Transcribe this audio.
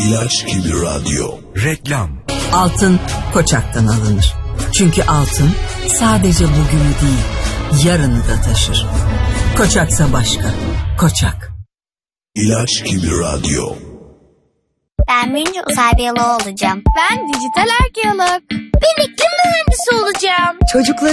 İlaç gibi radyo. Reklam. Altın Koçak'tan alınır. Çünkü altın sadece bugünü değil, yarını da taşır. Koçaksa başka. Koçak. İlaç gibi radyo. Ben büyüyünce uzay biyoloğu olacağım. Ben dijital arkeolog. Ben iklim mühendisi olacağım. Çocukları